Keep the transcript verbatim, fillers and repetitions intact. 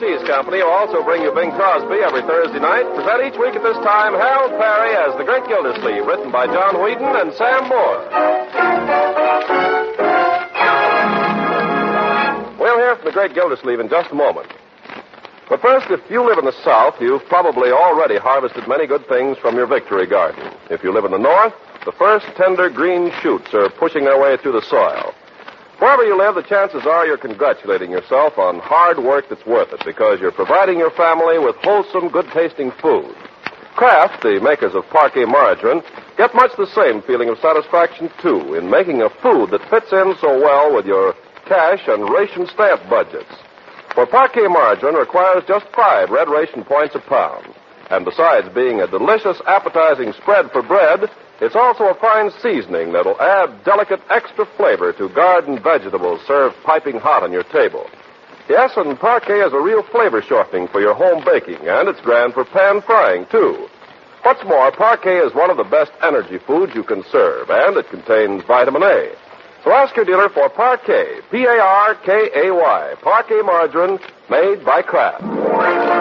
Cheese Company will also bring you Bing Crosby every Thursday night. Present each week at this time Harold Perry as The Great Gildersleeve, written by John Whedon and Sam Moore. We'll hear from The Great Gildersleeve in just a moment. But first, if you live in the South, you've probably already harvested many good things from your victory garden. If you live in the North, the first tender green shoots are pushing their way through the soil. Wherever you live, the chances are you're congratulating yourself on hard work that's worth it because you're providing your family with wholesome, good-tasting food. Kraft, the makers of Parquet Margarine, get much the same feeling of satisfaction, too, in making a food that fits in so well with your cash and ration stamp budgets. For Parquet Margarine requires just five red ration points a pound. And besides being a delicious, appetizing spread for bread, it's also a fine seasoning that'll add delicate extra flavor to garden vegetables served piping hot on your table. Yes, and Parquet is a real flavor shortening for your home baking, and it's grand for pan frying, too. What's more, Parquet is one of the best energy foods you can serve, and it contains vitamin A. So ask your dealer for Parquet, P A R K A Y, Parquet Margarine, made by Kraft.